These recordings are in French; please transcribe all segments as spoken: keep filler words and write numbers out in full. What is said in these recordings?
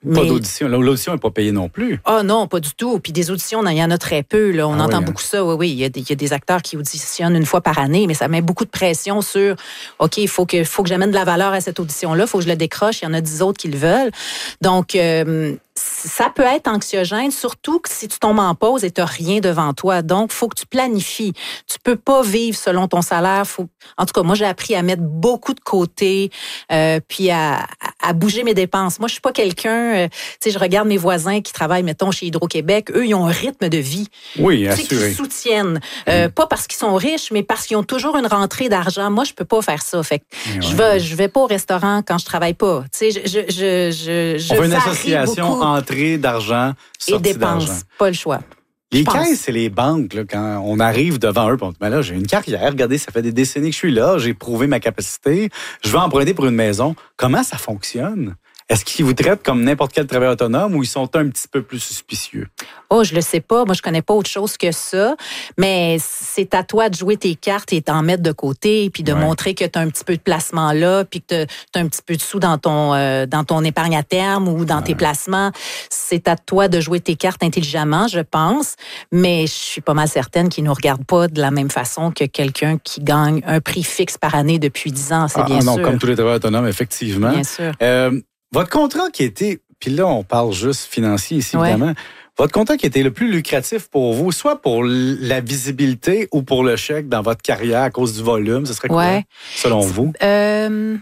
Mais... Pas d'audition. L'audition n'est pas payée non plus. Ah oh non, pas du tout. Puis des auditions, il y en a très peu. Là. On ah entend oui, beaucoup hein. ça. Oui, oui. Il y, a des, il y a des acteurs qui auditionnent une fois par année, mais ça met beaucoup de pression sur OK, il faut que, faut que j'amène de la valeur à cette audition-là, il faut que je le décroche. Il y en a dix autres qui le veulent. Donc, euh, ça peut être anxiogène, surtout que si tu tombes en pause et tu n'as rien devant toi. Donc, il faut que tu planifies. Tu peux pas vivre selon ton salaire. Faut... En tout cas, moi, j'ai appris à mettre beaucoup de côté, euh, puis à, à bouger mes dépenses. Moi, je suis pas quelqu'un... Euh, tu sais, je regarde mes voisins qui travaillent, mettons, chez Hydro-Québec. Eux, ils ont un rythme de vie. Oui, assuré. Tu sais, qu'ils soutiennent. Euh, mmh. Pas parce qu'ils sont riches, mais parce qu'ils ont toujours une rentrée d'argent. Moi, je peux pas faire ça. Fait que ouais. je vais, je vais pas au restaurant quand je travaille pas. Tu sais, je, je, je, je, je On veut une association beaucoup. Entrée d'argent, sortie et dépenses. D'argent. Pas le choix. Les caisses et les banques, là, quand on arrive devant eux, on dit, ben là, j'ai une carrière, regardez, ça fait des décennies que je suis là, j'ai prouvé ma capacité, je veux emprunter pour une maison. Comment ça fonctionne? Est-ce qu'ils vous traitent comme n'importe quel travailleur autonome ou ils sont un petit peu plus suspicieux? Oh, je le sais pas. Moi, je connais pas autre chose que ça. Mais c'est à toi de jouer tes cartes et t'en mettre de côté, puis de ouais. montrer que tu as un petit peu de placement là, puis que tu as un petit peu de sous dans ton euh, dans ton épargne à terme ou dans ouais. tes placements. C'est à toi de jouer tes cartes intelligemment, je pense. Mais je suis pas mal certaine qu'ils nous regardent pas de la même façon que quelqu'un qui gagne un prix fixe par année depuis dix ans. C'est ah, bien ah, non, sûr. Comme tous les travailleurs autonomes, effectivement. Bien sûr. Euh, Votre contrat qui était, puis là, on parle juste financier ici, ouais. évidemment. Votre contrat qui était le plus lucratif pour vous, soit pour la visibilité ou pour le chèque dans votre carrière à cause du volume, ce serait quoi, ouais. selon vous? Euh...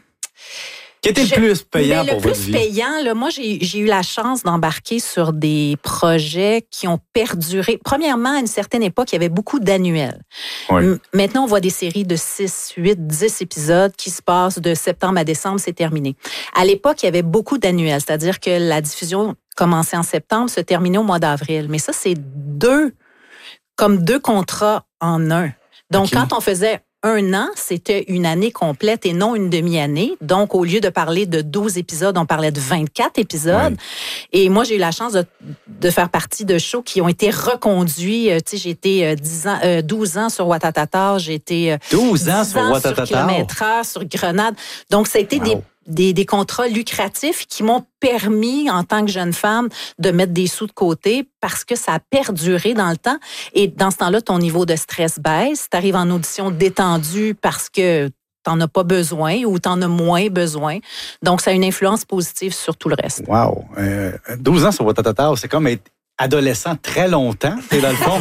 Qui était je, le plus payant pour votre vie? Le plus payant, là, moi, j'ai, j'ai eu la chance d'embarquer sur des projets qui ont perduré. Premièrement, à une certaine époque, il y avait beaucoup d'annuels. Oui. M- maintenant, on voit des séries de six, huit, dix épisodes qui se passent de septembre à décembre, c'est terminé. À l'époque, il y avait beaucoup d'annuels, c'est-à-dire que la diffusion commençait en septembre, se terminait au mois d'avril. Mais ça, c'est deux, comme deux contrats en un. Donc, okay. quand on faisait un an, c'était une année complète et non une demi-année. Donc, au lieu de parler de douze épisodes, on parlait de vingt-quatre épisodes. Ouais. Et moi, j'ai eu la chance de, de faire partie de shows qui ont été reconduits. Tu sais, j'ai été dix ans, euh, douze ans sur Ouattatata, j'ai été douze ans sur Ouattatata, sur kilomètre-heure, sur Grenade. Donc, ça a été wow. des Des, des contrats lucratifs qui m'ont permis, en tant que jeune femme, de mettre des sous de côté parce que ça a perduré dans le temps. Et dans ce temps-là, ton niveau de stress baisse. Tu arrives en audition détendu parce que t'en as pas besoin ou t'en as moins besoin. Donc, ça a une influence positive sur tout le reste. Wow! Euh, douze ans sur Ouattatata, c'est comme être adolescent très longtemps, et dans le fond.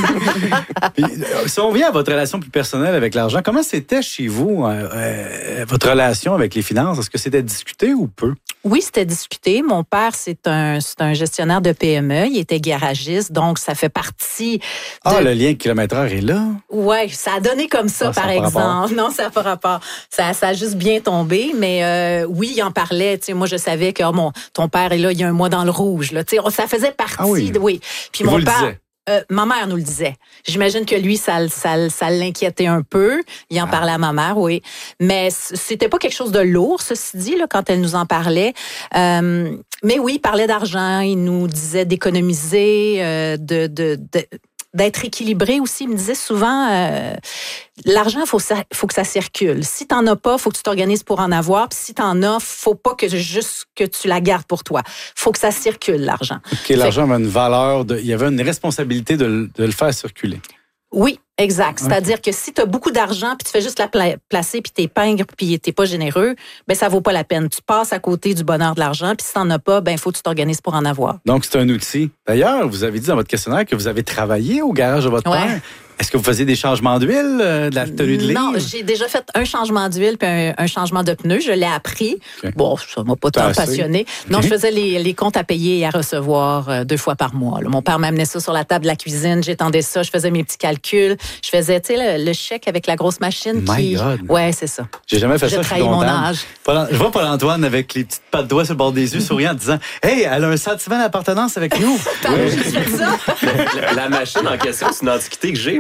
Puis, si on vient à votre relation plus personnelle avec l'argent, comment c'était chez vous, euh, euh, votre relation avec les finances? Est-ce que c'était discuté ou peu? Oui, c'était discuté. Mon père, c'est un, c'est un gestionnaire de P M E. Il était garagiste, donc ça fait partie de... Ah, le lien kilomètre-heure est là? Oui, ça a donné comme ça, ah, par exemple. Non, ça n'a pas rapport. Ça, ça a juste bien tombé, mais euh, oui, il en parlait. Tu sais, moi, je savais que oh, mon, ton père est là, il y a un mois dans le rouge. Là. Tu sais, ça faisait partie ah, oui. de... Oui. Puis mon vous père... Le Euh, ma mère nous le disait. J'imagine que lui, ça, ça, ça l'inquiétait un peu. Il en ah. parlait à ma mère, oui. Mais c'était pas quelque chose de lourd, ceci dit, là, quand elle nous en parlait. Euh, mais oui, il parlait d'argent. Il nous disait d'économiser, euh, de, de, de, d'être équilibré aussi. Il me disait souvent, euh, l'argent, il faut, faut que ça circule. Si t'en as pas, faut que tu t'organises pour en avoir. Puis si t'en as, faut pas que juste que tu la gardes pour toi. Faut que ça circule, l'argent. OK, l'argent avait une valeur, de, il y avait une responsabilité de, de le faire circuler. Oui, exact. C'est-à-dire okay. que si tu as beaucoup d'argent puis tu fais juste la pla- placer puis t'es pingre puis t'es pas généreux, ben ça vaut pas la peine. Tu passes à côté du bonheur de l'argent puis si t'en as pas, ben il faut que tu t'organises pour en avoir. Donc c'est un outil. D'ailleurs, vous avez dit dans votre questionnaire que vous avez travaillé au garage de votre ouais. père. Est-ce que vous faisiez des changements d'huile, euh, de la tenue de livre? Non, j'ai déjà fait un changement d'huile puis un, un changement de pneus. Je l'ai appris. Okay. Bon, ça m'a pas tant passionné. Okay. Non, je faisais les, les comptes à payer et à recevoir euh, deux fois par mois. Là. Mon père m'amenait ça sur la table de la cuisine. J'étendais ça. Je faisais mes petits calculs. Je faisais, tu sais, le, le chèque avec la grosse machine. My qui... God. Ouais, c'est ça. J'ai jamais fait je ça. Je trahis mon âge. Paul, je vois Paul-Antoine avec les petites pattes de doigts sur le bord des yeux, souriant, en disant « Hey, elle a un sentiment d'appartenance avec nous. » T'as juste fait ça? la, la machine en question, c'est une antiquité que j'ai, moi.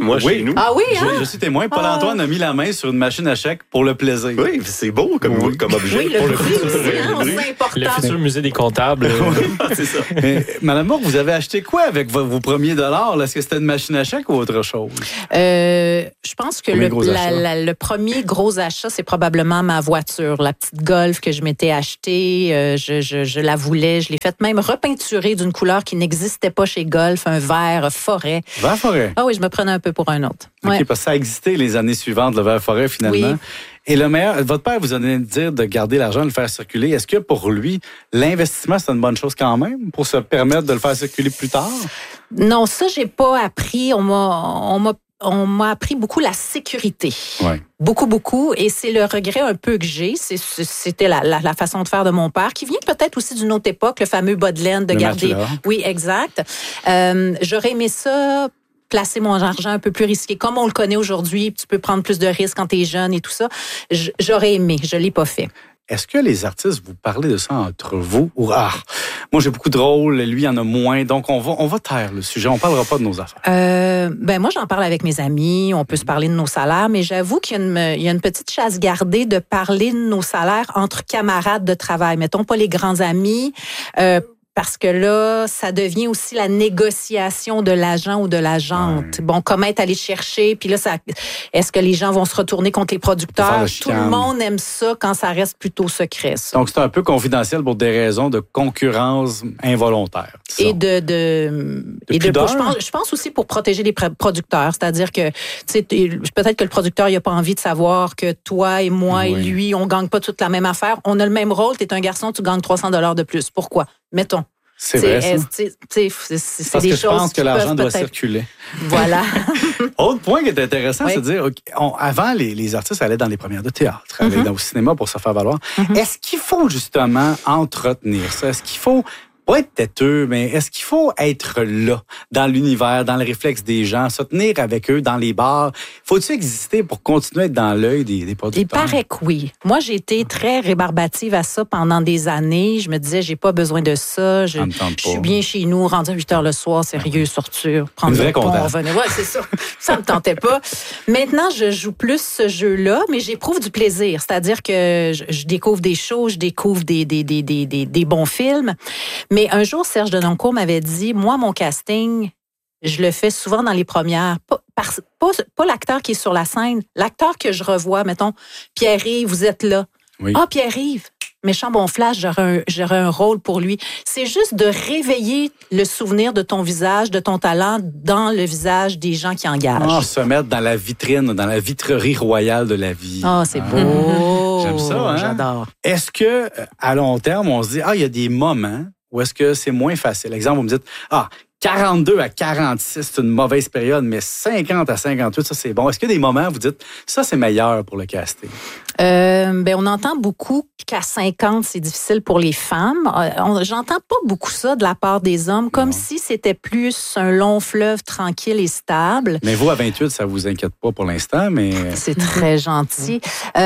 moi oui. chez nous. Ah oui, hein? Je, je suis témoin. Paul-Antoine ah. a mis la main sur une machine à chèques pour le plaisir. Oui, c'est beau comme, oui. comme objet. Oui, le, pour le futur. Aussi, hein, c'est important. Le futur musée des comptables. C'est ça. Mais, Madame Moore, vous avez acheté quoi avec vos, vos premiers dollars? Là? Est-ce que c'était une machine à chèques ou autre chose? Euh, je pense que le, la, la, le premier gros achat, c'est probablement ma voiture, la petite Golf que je m'étais achetée. Euh, je, je, je la voulais. Je l'ai faite même repeinturer d'une couleur qui n'existait pas chez Golf, un vert forêt. Vert forêt? Ah oui, je me prenais un peu pour un autre. OK, ouais. parce que ça a existé les années suivantes, le vert forêt, finalement. Oui. Et le meilleur, votre père vous a donné de dire de garder l'argent, de le faire circuler. Est-ce que pour lui, l'investissement, c'est une bonne chose quand même pour se permettre de le faire circuler plus tard? Non, ça, j'ai pas appris. On m'a, on m'a On m'a appris beaucoup la sécurité. Ouais. Beaucoup, beaucoup. Et c'est le regret un peu que j'ai. C'est, c'était la, la, la façon de faire de mon père, qui vient peut-être aussi d'une autre époque, le fameux bas de laine, de le garder. matelas. Oui, exact. Euh, j'aurais aimé ça, placer mon argent un peu plus risqué. Comme on le connaît aujourd'hui, tu peux prendre plus de risques quand tu es jeune et tout ça. J'aurais aimé, je l'ai pas fait. Est-ce que les artistes, vous parlez de ça entre vous? Ou, ah, moi, j'ai beaucoup de rôles, lui, il y en a moins. Donc, on va, on va taire le sujet. On ne parlera pas de nos affaires. Euh, ben moi, j'en parle avec mes amis. On peut se parler de nos salaires. Mais j'avoue qu'il y a une, il y a une petite chasse gardée de parler de nos salaires entre camarades de travail. Mettons pas les grands amis. Euh, Parce que là, ça devient aussi la négociation de l'agent ou de l'agente. Ouais. Bon, comment être allé chercher? Puis là, ça, est-ce que les gens vont se retourner contre les producteurs? Tout le monde aime ça quand ça reste plutôt secret, ça. Donc, c'est un peu confidentiel pour des raisons de concurrence involontaire. Et de... de, de et de je, pense, je pense aussi pour protéger les producteurs. C'est-à-dire que, tu sais, peut-être que le producteur, il n'a pas envie de savoir que toi et moi oui. et lui, on ne gagne pas toute la même affaire. On a le même rôle. Tu es un garçon, tu gagnes trois cents dollars de plus. Pourquoi? Mettons. C'est vrai, ça. C'est, c'est, c'est, c'est Parce des que choses je pense que l'argent doit peut-être... circuler. Voilà. Autre point qui est intéressant, oui. c'est de dire, okay, on, avant, les, les artistes allaient dans les premières de théâtre, mm-hmm. allaient dans, au cinéma pour se faire valoir. Mm-hmm. Est-ce qu'il faut justement entretenir ça? Est-ce qu'il faut... pas être têteux, mais est-ce qu'il faut être là, dans l'univers, dans le réflexe des gens, se tenir avec eux dans les bars? Faut-il exister pour continuer à être dans l'œil des, des producteurs? Il paraît que oui. Moi, j'ai été très rébarbative à ça pendant des années. Je me disais, j'ai pas besoin de ça. Je, je suis bien chez nous, rendu à huit heures le soir, sérieux, sortir, prendre le pont, revenir. Ouais, c'est ça. Ça me tentait pas. Maintenant, je joue plus ce jeu-là, mais j'éprouve du plaisir. C'est-à-dire que je, je découvre des shows, je découvre des, des, des, des, des, des bons films. Mais un jour, Serge Denoncourt m'avait dit, moi, mon casting, je le fais souvent dans les premières. Pas, par, pas, pas l'acteur qui est sur la scène, l'acteur que je revois, mettons, Pierre-Yves, vous êtes là. Oui. Ah, Pierre-Yves, méchant bon flash, j'aurais un, j'aurais un rôle pour lui. C'est juste de réveiller le souvenir de ton visage, de ton talent dans le visage des gens qui engagent. Ah, se mettre dans la vitrine, dans la vitrerie royale de la vie. Ah, c'est ah. beau. J'aime ça, hein? J'adore. Est-ce que, à long terme, on se dit, ah, il y a des moments ou est-ce que c'est moins facile? Exemple, vous me dites, ah, quarante-deux à quarante-six, c'est une mauvaise période, mais cinquante à cinquante-huit, ça, c'est bon. Est-ce qu'il y a des moments où vous dites, ça, c'est meilleur pour le casting? Euh, ben, on entend beaucoup qu'à cinquante, c'est difficile pour les femmes. On, j'entends pas beaucoup ça de la part des hommes, comme non. si c'était plus un long fleuve tranquille et stable. Mais vous, à vingt-huit, ça vous inquiète pas pour l'instant, mais... C'est très gentil.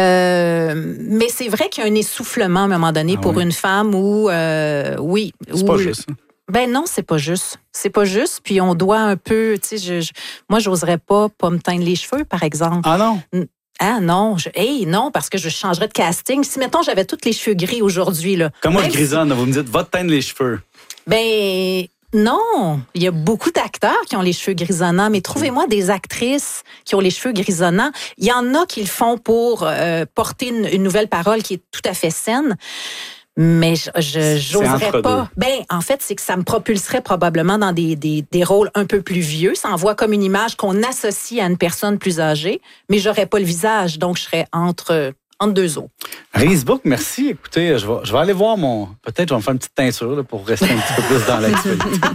Euh, mais c'est vrai qu'il y a un essoufflement à un moment donné ah, pour oui. une femme où, euh, oui... C'est où, pas juste. Ben non, c'est pas juste. C'est pas juste. Puis on doit un peu, tu sais, je, je, moi, j'oserais pas pas me teindre les cheveux, par exemple. Ah non? Ah non, je, hey, non, parce que je changerais de casting. Si, mettons, j'avais tous les cheveux gris aujourd'hui, là. Comme moi, je grisonne, si... vous me dites, va te teindre les cheveux. Ben... Non, il y a beaucoup d'acteurs qui ont les cheveux grisonnants, mais trouvez-moi des actrices qui ont les cheveux grisonnants. Il y en a qui le font pour euh, porter une, une nouvelle parole qui est tout à fait saine. Mais je, je j'oserais pas. Ben, en fait, c'est que ça me propulserait probablement dans des, des, des rôles un peu plus vieux. Ça envoie comme une image qu'on associe à une personne plus âgée, mais j'aurais pas le visage, donc je serais entre, entre deux eaux. Rizebook, merci. Écoutez, je vais, je vais aller voir mon... Peut-être je vais me faire une petite teinture là, pour rester un petit peu plus dans l'actualité.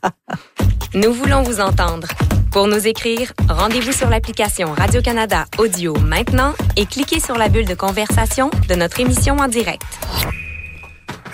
Nous voulons vous entendre. Pour nous écrire, rendez-vous sur l'application Radio-Canada Audio maintenant et cliquez sur la bulle de conversation de notre émission en direct.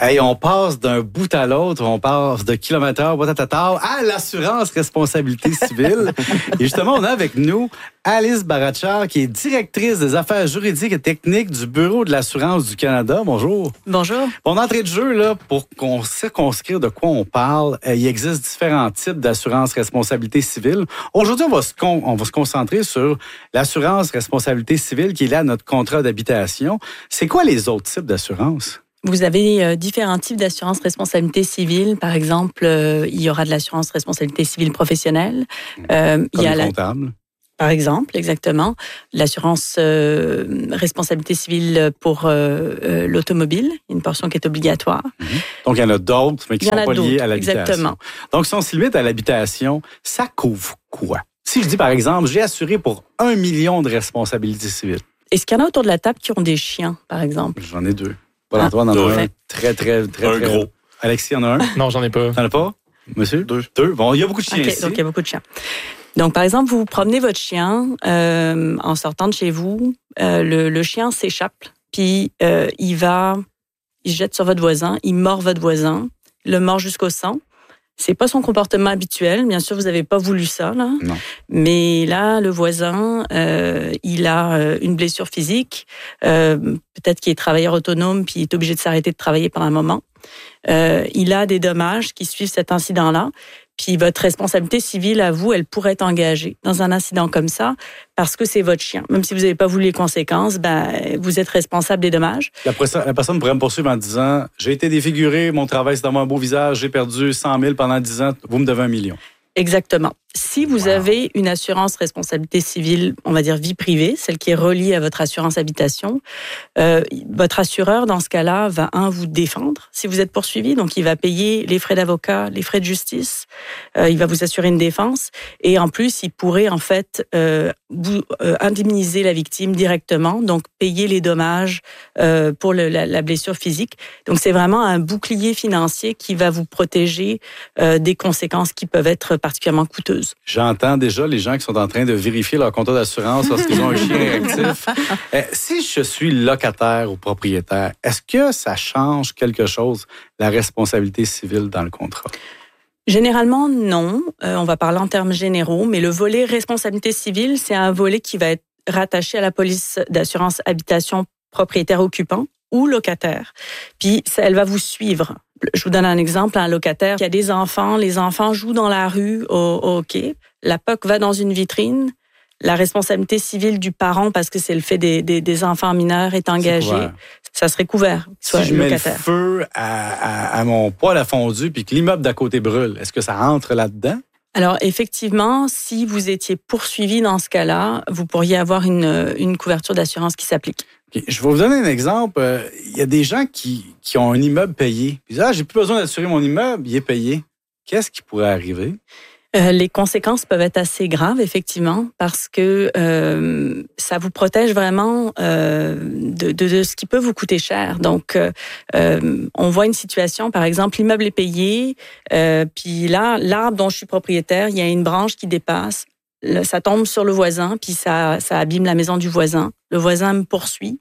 Hey, on passe d'un bout à l'autre, on passe de kilomètres heure à l'assurance responsabilité civile. Et justement, on a avec nous Alice Barachar, qui est directrice des affaires juridiques et techniques du Bureau de l'assurance du Canada. Bonjour. Bonjour. Pour d'entrée de jeu, là, pour qu'on circonscrire de quoi on parle, euh, il existe différents types d'assurance responsabilité civile. Aujourd'hui, on va se con- on va se concentrer sur l'assurance responsabilité civile qui est là notre contrat d'habitation. C'est quoi les autres types d'assurance? Vous avez euh, différents types d'assurance responsabilité civile. Par exemple, euh, il y aura de l'assurance responsabilité civile professionnelle. Euh, Comme il y a la... comptable. Par exemple, exactement. L'assurance euh, responsabilité civile pour euh, euh, l'automobile, une portion qui est obligatoire. Mm-hmm. Donc, il y en a d'autres, mais qui ne sont pas liés à l'habitation. Exactement. Donc, si on se limite à l'habitation, ça couvre quoi? Si je dis, par exemple, j'ai assuré pour un million de responsabilités civiles. Est-ce qu'il y en a autour de la table qui ont des chiens, par exemple? J'en ai deux. Paul-Antoine en a un. Très, très, très, Un très gros. Alexis en a un? Non, j'en ai pas. T'en as pas? Monsieur? Deux. Deux. Bon, il y a beaucoup de chiens Okay, ici. donc, il y a beaucoup de chiens. Donc, par exemple, vous promenez votre chien euh, en sortant de chez vous. Euh, le, le chien s'échappe, puis euh, il va, il se jette sur votre voisin, il mord votre voisin, le mord jusqu'au sang. C'est pas son comportement habituel. Bien sûr, vous n'avez pas voulu ça, là. Non. Mais là, le voisin, euh, il a une blessure physique. Euh, peut-être qu'il est travailleur autonome, puis il est obligé de s'arrêter de travailler pendant un moment. Euh, il a des dommages qui suivent cet incident-là. Puis votre responsabilité civile à vous, elle pourrait être engagée dans un incident comme ça parce que c'est votre chien. Même si vous n'avez pas voulu les conséquences, ben vous êtes responsable des dommages. La, la personne pourrait me poursuivre en disant « J'ai été défiguré, mon travail c'est d'avoir un beau visage, j'ai perdu cent mille pendant dix ans, vous me devez un million. » Exactement. Si vous Wow. avez une assurance responsabilité civile, on va dire vie privée, celle qui est reliée à votre assurance habitation, euh, votre assureur, dans ce cas-là, va, un, vous défendre si vous êtes poursuivi. Donc, il va payer les frais d'avocat, les frais de justice. Euh, il va vous assurer une défense. Et en plus, il pourrait, en fait, euh, vous, euh, indemniser la victime directement, donc payer les dommages euh, pour le, la, la blessure physique. Donc, c'est vraiment un bouclier financier qui va vous protéger euh, des conséquences qui peuvent être particulièrement coûteuses. J'entends déjà les gens qui sont en train de vérifier leur contrat d'assurance lorsqu'ils ont un chien réactif. Euh, si je suis locataire ou propriétaire, est-ce que ça change quelque chose, la responsabilité civile dans le contrat? Généralement, non. Euh, on va parler en termes généraux, mais le volet responsabilité civile, c'est un volet qui va être rattaché à la police d'assurance habitation propriétaire occupant ou locataire. Puis, ça, elle va vous suivre. Je vous donne un exemple, un locataire qui a des enfants, les enfants jouent dans la rue au, au hockey, la P O C va dans une vitrine, la responsabilité civile du parent, parce que c'est le fait des, des, des enfants mineurs, est engagée, ça serait couvert. Si je mets le feu à, à, à mon poêle à fondu puis que l'immeuble d'à côté brûle, est-ce que ça entre là-dedans? Alors, effectivement, si vous étiez poursuivi dans ce cas-là, vous pourriez avoir une, une couverture d'assurance qui s'applique. Okay. Je vais vous donner un exemple. Euh, il y a des gens qui, qui ont un immeuble payé. Ils disent « Ah, j'ai plus besoin d'assurer mon immeuble, il est payé. » Qu'est-ce qui pourrait arriver? Euh, les conséquences peuvent être assez graves, effectivement, parce que euh, ça vous protège vraiment euh, de, de, de ce qui peut vous coûter cher. Donc, euh, euh, on voit une situation, par exemple, l'immeuble est payé, euh, puis là, l'arbre dont je suis propriétaire, il y a une branche qui dépasse, le, ça tombe sur le voisin, puis ça, ça abîme la maison du voisin. Le voisin me poursuit.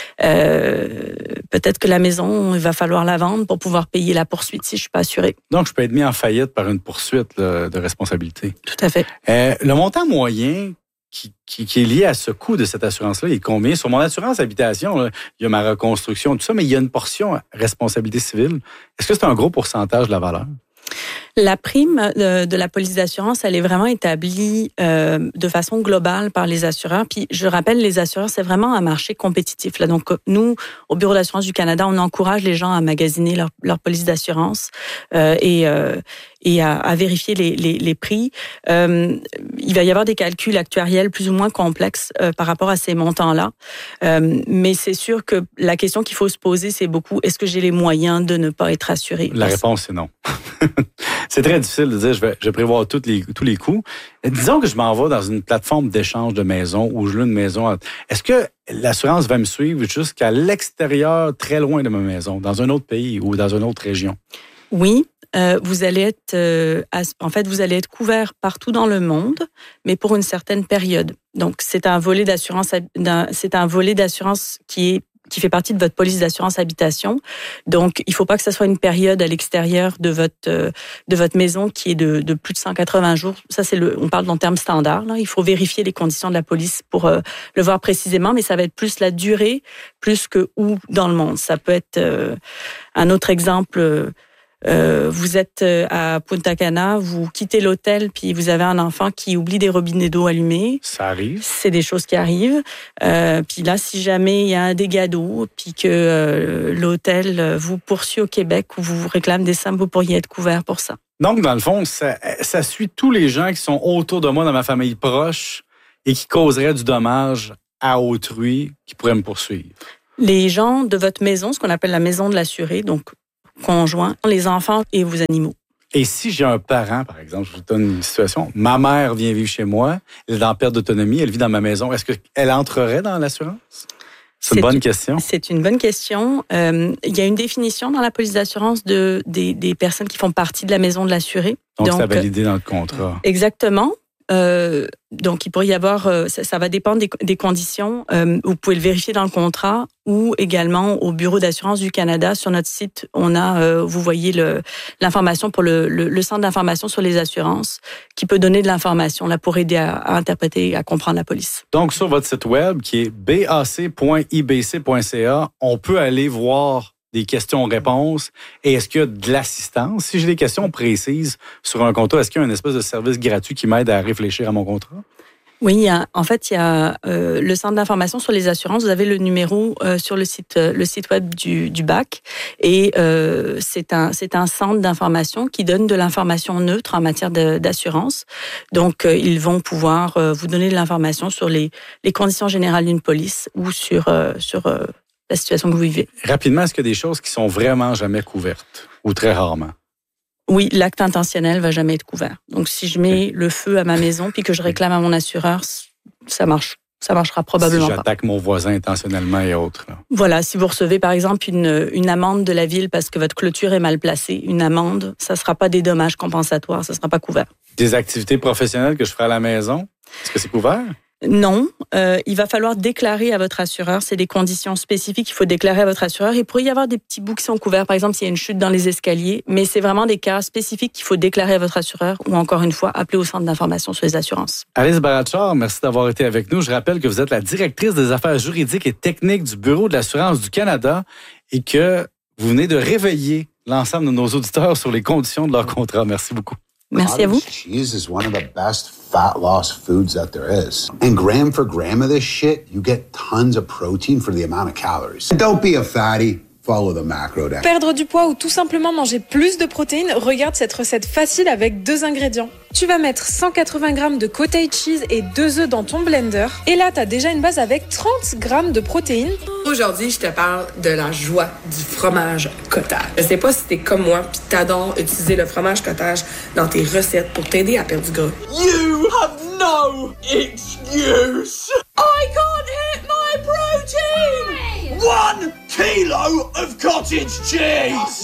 Euh, peut-être que la maison, il va falloir la vendre pour pouvoir payer la poursuite si je suis pas assurée. Donc, je peux être mis en faillite par une poursuite là, de responsabilité. Tout à fait. Euh, le montant moyen qui, qui, qui est lié à ce coût de cette assurance-là, il est combien? Sur mon assurance habitation, là, il y a ma reconstruction, tout ça, mais il y a une portion responsabilité civile. Est-ce que c'est un gros pourcentage de la valeur? La prime de, de la police d'assurance, elle est vraiment établie euh, de façon globale par les assureurs. Puis, je rappelle, les assureurs, c'est vraiment un marché compétitif. Là. Donc, nous, au Bureau d'assurance du Canada, on encourage les gens à magasiner leur, leur police d'assurance euh, et, euh, et à, à vérifier les, les, les prix. Euh, il va y avoir des calculs actuariels plus ou moins complexes euh, par rapport à ces montants-là. Euh, mais c'est sûr que la question qu'il faut se poser, c'est beaucoup, est-ce que j'ai les moyens de ne pas être assuré? La réponse, c'est non. C'est très difficile de dire je vais, je vais prévoir toutes les, tous les coûts. Et disons que je m'en vais dans une plateforme d'échange de maisons où je loue une maison. Est-ce que l'assurance va me suivre jusqu'à l'extérieur, très loin de ma maison, dans un autre pays ou dans une autre région? Oui. Euh, vous allez être, euh, en fait, vous allez être couvert partout dans le monde, mais pour une certaine période. Donc, c'est un volet d'assurance, c'est un volet d'assurance qui est qui fait partie de votre police d'assurance habitation. Donc, il ne faut pas que ce soit une période à l'extérieur de votre euh, de votre maison qui est de, de plus de cent quatre-vingts jours. Ça, c'est le, on parle en termes standards. Là. Il faut vérifier les conditions de la police pour euh, le voir précisément, mais ça va être plus la durée, plus que où dans le monde. Ça peut être euh, un autre exemple. Euh, Euh, vous êtes à Punta Cana, vous quittez l'hôtel, puis vous avez un enfant qui oublie des robinets d'eau allumés. Ça arrive. C'est des choses qui arrivent. Euh, puis là, si jamais il y a un dégât d'eau, puis que euh, l'hôtel vous poursuit au Québec ou vous réclame des sommes, vous pourriez être couvert pour ça. Donc, dans le fond, ça, ça suit tous les gens qui sont autour de moi, dans ma famille proche, et qui causeraient du dommage à autrui, qui pourraient me poursuivre. Les gens de votre maison, ce qu'on appelle la maison de l'assuré, donc conjoint, les enfants et vos animaux. Et si j'ai un parent, par exemple, je vous donne une situation, ma mère vient vivre chez moi, elle est en perte d'autonomie, elle vit dans ma maison, est-ce qu'elle entrerait dans l'assurance? C'est une bonne question. C'est une bonne question. Euh, il y a une définition dans la police d'assurance de, des, des personnes qui font partie de la maison de l'assuré. Donc, Donc c'est validé dans le contrat. Exactement. Euh, donc, il pourrait y avoir, euh, ça, ça va dépendre des, des conditions. Euh, vous pouvez le vérifier dans le contrat ou également au Bureau d'assurance du Canada. Sur notre site, on a, euh, vous voyez le, l'information pour le, le, le centre d'information sur les assurances qui peut donner de l'information là pour aider à, à interpréter et à comprendre la police. Donc, sur votre site web qui est b a c point i b c point c a, on peut aller voir des questions-réponses. Et est-ce qu'il y a de l'assistance? Si j'ai des questions précises sur un contrat, est-ce qu'il y a une espèce de service gratuit qui m'aide à réfléchir à mon contrat? Oui, il y a, en fait, il y a euh, le centre d'information sur les assurances. Vous avez le numéro euh, sur le site, euh, le site web du, du B A C. Et euh, c'est un, c'est un centre d'information qui donne de l'information neutre en matière de, d'assurance. Donc, euh, ils vont pouvoir euh, vous donner de l'information sur les, les conditions générales d'une police ou sur, euh, sur euh, la situation que vous vivez. Rapidement, est-ce qu'il y a des choses qui sont vraiment jamais couvertes ou très rarement? Oui, l'acte intentionnel va jamais être couvert. Donc, si je mets le feu à ma maison puis que je réclame à mon assureur, ça marche. Ça marchera probablement pas. Si j'attaque pas. mon voisin intentionnellement et autres. Là. Voilà, si vous recevez par exemple une, une amende de la ville parce que votre clôture est mal placée, une amende, ça ne sera pas des dommages compensatoires, ça ne sera pas couvert. Des activités professionnelles que je ferai à la maison, est-ce que c'est couvert? Non, euh, il va falloir déclarer à votre assureur. C'est des conditions spécifiques qu'il faut déclarer à votre assureur. Il pourrait y avoir des petits bouts qui sont couverts, par exemple s'il y a une chute dans les escaliers, mais c'est vraiment des cas spécifiques qu'il faut déclarer à votre assureur ou encore une fois, appeler au centre d'information sur les assurances. Alice Baratchard, merci d'avoir été avec nous. Je rappelle que vous êtes la directrice des affaires juridiques et techniques du Bureau de l'assurance du Canada et que vous venez de réveiller l'ensemble de nos auditeurs sur les conditions de leur contrat. Merci beaucoup. Merci à vous. Cheese is one of the best fat loss foods that there is. And gram for gram of this shit, you get tons of protein for the amount of calories. Don't be a fatty. Follow the macro deck. Perdre du poids ou tout simplement manger plus de protéines, regarde cette recette facile avec deux ingrédients. Tu vas mettre cent quatre-vingts grammes de cottage cheese et deux œufs dans ton blender. Et là, tu as déjà une base avec trente grammes de protéines. Aujourd'hui, je te parle de la joie du fromage cottage. Je sais pas si t'es comme moi pis t'adores utiliser le fromage cottage dans tes recettes pour t'aider à perdre du gras. You have no excuse! I can't hit my protein! One kilo of cottage cheese!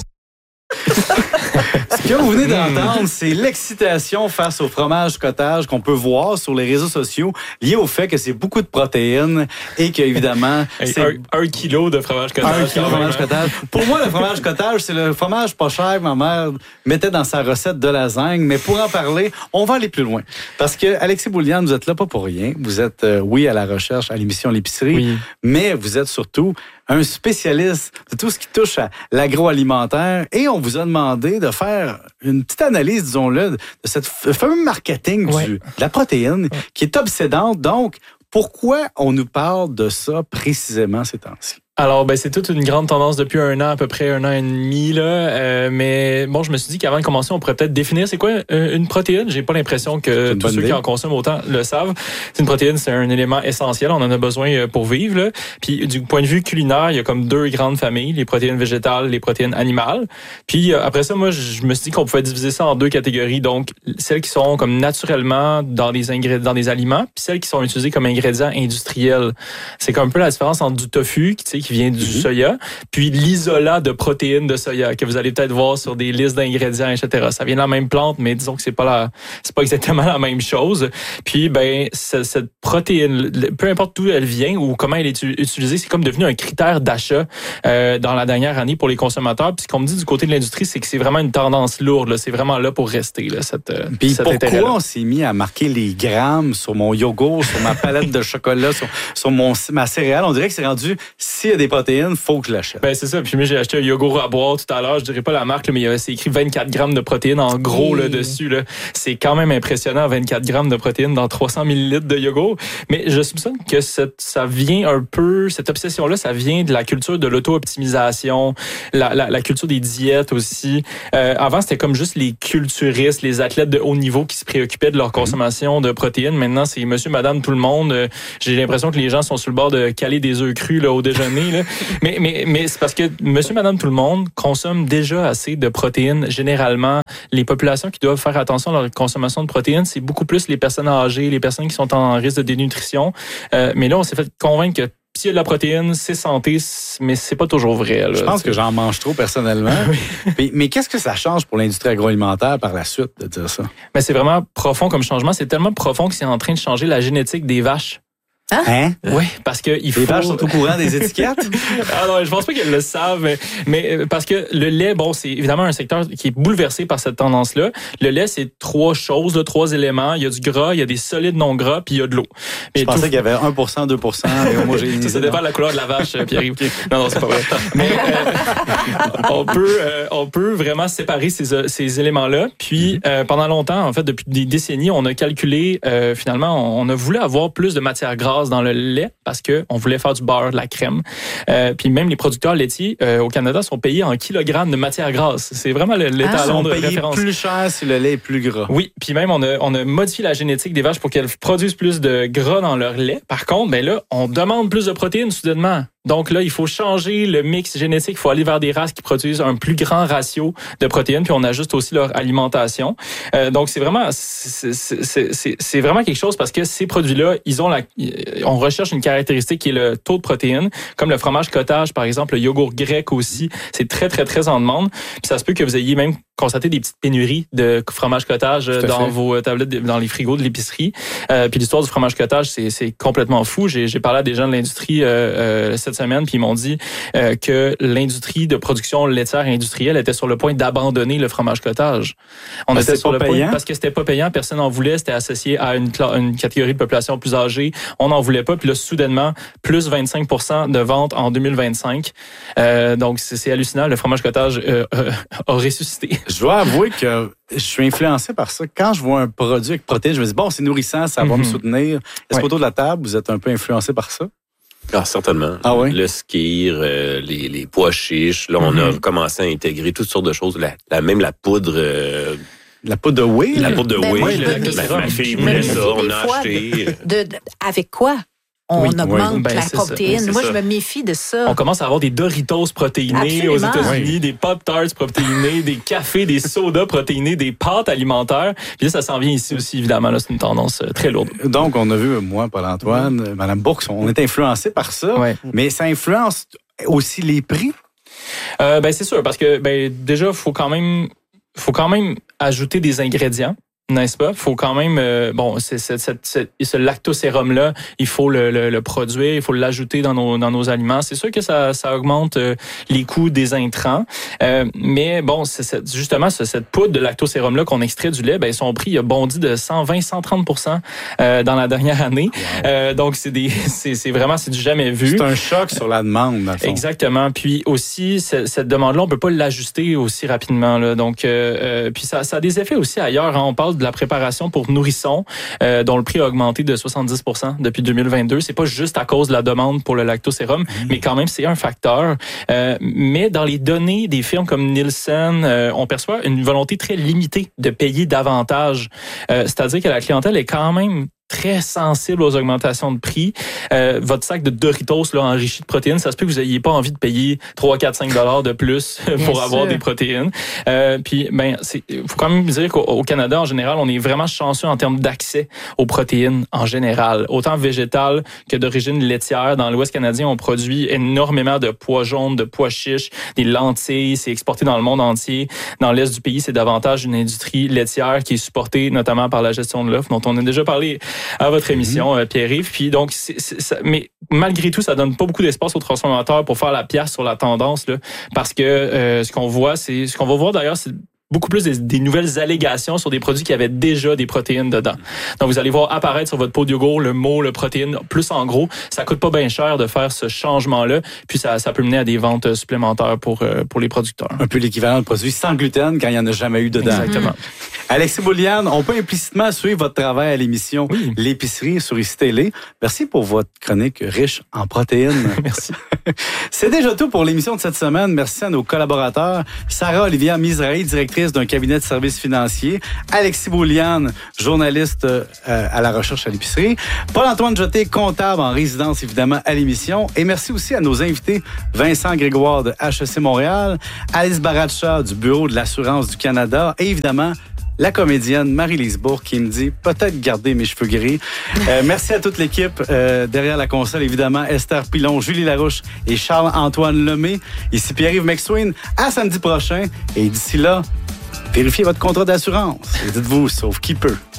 Ce que vous venez d'entendre, c'est l'excitation face au fromage cottage qu'on peut voir sur les réseaux sociaux lié au fait que c'est beaucoup de protéines et qu'évidemment... Hey, c'est un, un kilo de fromage cottage. Un kilo de fromage cottage. Pour moi, le fromage cottage, c'est le fromage pas cher que ma mère mettait dans sa recette de lasagne. Mais pour en parler, on va aller plus loin. Parce que Alexis Bouliane, vous êtes là pas pour rien. Vous êtes, euh, oui, à la recherche, à l'émission L'épicerie, oui. mais vous êtes surtout un spécialiste de tout ce qui touche à l'agroalimentaire. Et on vous a demandé de faire une petite analyse, disons-le, de cette fameux marketing ouais. du, de la protéine ouais. qui est obsédante. Donc, pourquoi on nous parle de ça précisément ces temps-ci? Alors, ben c'est toute une grande tendance depuis un an, à peu près un an et demi, là. Euh, mais bon, je me suis dit qu'avant de commencer, on pourrait peut-être définir c'est quoi une protéine. J'ai pas l'impression que tous ceux idée. qui en consomment autant le savent. C'est une protéine, c'est un élément essentiel. On en a besoin pour vivre, là. Puis, du point de vue culinaire, il y a comme deux grandes familles, les protéines végétales, les protéines animales. Puis, après ça, moi, je me suis dit qu'on pouvait diviser ça en deux catégories. Donc, celles qui sont comme naturellement dans des ingrédients, dans des aliments, puis celles qui sont utilisées comme ingrédients industriels. C'est comme un peu la différence entre du tofu, tu sais, qui vient du Mm-hmm. soya, puis l'isolat de protéines de soya que vous allez peut-être voir sur des listes d'ingrédients, et cetera. Ça vient de la même plante, mais disons que c'est pas la, c'est pas exactement la même chose. Puis ben ce, cette protéine, peu importe d'où elle vient ou comment elle est utilisée, c'est comme devenu un critère d'achat euh, dans la dernière année pour les consommateurs. Puis ce qu'on me dit du côté de l'industrie, c'est que c'est vraiment une tendance lourde. Là. C'est vraiment là pour rester là, cette. Puis cet pourquoi intérêt-là. on s'est mis à marquer les grammes sur mon yogourt, sur ma palette de chocolat, sur, sur mon, ma céréale? On dirait que c'est rendu, s'il y a des protéines, faut que je l'achète. Ben c'est ça. Puis moi, j'ai acheté un yogourt à boire tout à l'heure. Je dirais pas la marque, là, mais il y avait, c'est écrit vingt-quatre grammes de protéines en gros là, dessus. Là. C'est quand même impressionnant, vingt-quatre grammes de protéines dans trois cents millilitres de yogourt. Mais je soupçonne que cette, ça vient un peu, cette obsession-là, ça vient de la culture de l'auto-optimisation, la, la, la culture des diètes aussi. Euh, avant, c'était comme juste les culturistes, les athlètes de haut niveau qui se préoccupaient de leur consommation de protéines. Maintenant, c'est monsieur, madame, tout le monde. Euh, j'ai l'impression que les gens sont sur le bord de caler des œufs crus là, au déjeuner. Là. mais mais, mais c'est parce que monsieur, madame, tout le monde consomme déjà assez de protéines. Généralement, les populations qui doivent faire attention à leur consommation de protéines, c'est beaucoup plus les personnes âgées, les personnes qui sont en risque de dénutrition. Euh, mais là, on s'est fait convaincre que s'il y a de la protéine, c'est santé, mais c'est pas toujours vrai. Là, je pense que j'en mange trop personnellement. mais, mais qu'est-ce que ça change pour l'industrie agroalimentaire par la suite de dire ça? Mais c'est vraiment profond comme changement. C'est tellement profond que c'est en train de changer la génétique des vaches. Hein? Oui, parce que il faut... Les vaches sont au courant des étiquettes? Ah non, je pense pas qu'elles le savent, mais, mais parce que le lait, bon, c'est évidemment un secteur qui est bouleversé par cette tendance-là. Le lait, c'est trois choses, là, trois éléments. Il y a du gras, il y a des solides non gras, puis il y a de l'eau. Mais je pensais tout... qu'il y avait un pour cent, deux pour cent et homogénéisé. Ça, ça dépend de la couleur de la vache, Pierre-Yves. Non, non, c'est pas vrai. Mais euh, on peut, euh, on peut vraiment séparer ces, ces éléments-là. Puis euh, pendant longtemps, en fait, depuis des décennies, on a calculé. Euh, finalement, on a voulu avoir plus de matière grasse dans le lait parce que on voulait faire du beurre, de la crème. Euh, puis même les producteurs laitiers euh, au Canada sont payés en kilogrammes de matière grasse. C'est vraiment l'étalon ah, de référence. Plus cher si le lait est plus gras. Oui, puis même on a on a modifié la génétique des vaches pour qu'elles produisent plus de gras dans leur lait. Par contre, ben là, on demande plus de protéines soudainement. Donc là, il faut changer le mix génétique. Il faut aller vers des races qui produisent un plus grand ratio de protéines, puis on ajuste aussi leur alimentation. Euh, donc c'est vraiment, c'est, c'est, c'est, c'est vraiment quelque chose parce que ces produits-là, ils ont la, on recherche une caractéristique qui est le taux de protéines, comme le fromage cottage, par exemple, le yogourt grec aussi. C'est très très très en demande. Puis ça se peut que vous ayez même constaté des petites pénuries de fromage cottage dans fait. vos tablettes, dans les frigos de l'épicerie. Euh, puis l'histoire du fromage cottage, c'est, c'est complètement fou. J'ai, j'ai parlé à des gens de l'industrie euh, euh, cette semaine, puis ils m'ont dit euh, que l'industrie de production laitière industrielle était sur le point d'abandonner le fromage cottage. On parce était sur le payant. point parce que c'était pas payant, personne n'en voulait, c'était associé à une, une catégorie de population plus âgée. On n'en voulait pas, puis là soudainement plus vingt-cinq pour cent de ventes en deux mille vingt-cinq. Euh, donc c'est, c'est hallucinant, le fromage cottage euh, euh, a ressuscité. Je dois avouer que je suis influencé par ça. Quand je vois un produit avec protéines, je me dis bon, c'est nourrissant, ça va mm-hmm. me soutenir. Est-ce ouais. qu'autour de la table, vous êtes un peu influencé par ça? Ah, certainement. Ah oui? Le skir, euh, les, les pois chiches. Là, on mm-hmm. a commencé à intégrer toutes sortes de choses. La, la, même la poudre... Euh, la poudre de whey? La poudre de ben whey. Moi, ma, ma fille voulait ça, on a acheté. De, de, avec quoi? On oui, augmente oui. Ben, la protéine. Ça. Moi, ça. je me méfie de ça. On commence à avoir des Doritos protéinés Absolument. aux États-Unis, oui. des Pop-Tarts protéinés, des cafés, des sodas protéinés, des pâtes alimentaires. Puis là, ça s'en vient ici aussi, évidemment. Là, c'est une tendance très lourde. Donc, on a vu, moi, Paul-Antoine, oui. Mme Bourque, on est influencé par ça, oui. mais ça influence aussi les prix? Euh, ben, c'est sûr, parce que ben, déjà, il faut quand même, faut quand même ajouter des ingrédients. N'est-ce pas? Il faut quand même, euh, bon, c'est, c'est, c'est, c'est, ce lactosérum-là, il faut le, le, le produire, il faut l'ajouter dans nos, dans nos aliments. C'est sûr que ça, ça augmente euh, les coûts des intrants, euh, mais bon, c'est, c'est, justement, c'est, cette poudre de lactosérum-là qu'on extrait du lait, ben, son prix a bondi de cent vingt à cent trente pour cent euh, dans la dernière année. Wow. Euh, donc, c'est, des, c'est, c'est vraiment, c'est du jamais vu. C'est un choc sur la demande, dans le fond. Exactement. Puis aussi, cette, cette demande-là, on peut pas l'ajuster aussi rapidement. Là. Donc, euh, euh, puis ça, ça a des effets aussi ailleurs. Hein. On parle de la préparation pour nourrissons, euh, dont le prix a augmenté de soixante-dix pour cent depuis deux mille vingt-deux. C'est pas juste à cause de la demande pour le lactosérum, mmh. mais quand même, c'est un facteur. Euh, mais dans les données des firmes comme Nielsen, euh, on perçoit une volonté très limitée de payer davantage. Euh, c'est-à-dire que la clientèle est quand même très sensible aux augmentations de prix. Euh, votre sac de Doritos là, enrichi de protéines, ça se peut que vous n'ayez pas envie de payer trois, quatre, cinq dollars de plus pour Bien avoir sûr. des protéines. Euh, puis, ben, il faut quand même dire qu'au au Canada, en général, on est vraiment chanceux en termes d'accès aux protéines en général. Autant végétales que d'origine laitière. Dans l'Ouest canadien, on produit énormément de pois jaunes, de pois chiches, des lentilles. C'est exporté dans le monde entier. Dans l'Est du pays, c'est davantage une industrie laitière qui est supportée notamment par la gestion de l'offre, dont on a déjà parlé à votre émission, mm-hmm. Pierre-Yves. Puis donc, c'est, c'est, ça, mais malgré tout, ça donne pas beaucoup d'espace aux transformateurs pour faire la pièce sur la tendance, là, parce que euh, ce qu'on voit, c'est ce qu'on va voir d'ailleurs, c'est beaucoup plus des, des nouvelles allégations sur des produits qui avaient déjà des protéines dedans. Donc, vous allez voir apparaître sur votre pot de yogourt le mot, le protéine, plus en gros. Ça coûte pas bien cher de faire ce changement-là, puis ça, ça peut mener à des ventes supplémentaires pour, euh, pour les producteurs. Un peu l'équivalent de produits sans gluten quand il n'y en a jamais eu dedans. Exactement. Mmh. Alexis Bouliane, on peut implicitement suivre votre travail à l'émission oui. L'épicerie sur I C Télé. Merci pour votre chronique riche en protéines. Merci. C'est déjà tout pour l'émission de cette semaine. Merci à nos collaborateurs. Sarah-Olivia Misrahi, directrice d'un cabinet de services financiers. Alexis Bouliane, journaliste euh, à la recherche à l'épicerie. Paul-Antoine Jeté, comptable en résidence, évidemment, à l'émission. Et merci aussi à nos invités, Vincent Grégoire de H E C Montréal, Alice Baracha du Bureau de l'assurance du Canada et évidemment, la comédienne Marie-Lise Bourque qui me dit peut-être garder mes cheveux gris. Euh, merci à toute l'équipe euh, derrière la console, évidemment, Esther Pilon, Julie Larouche et Charles-Antoine Lemay. Ici Pierre-Yves McSween. À samedi prochain. Et d'ici là, vérifiez votre contrat d'assurance. Et dites-vous, sauf qui peut.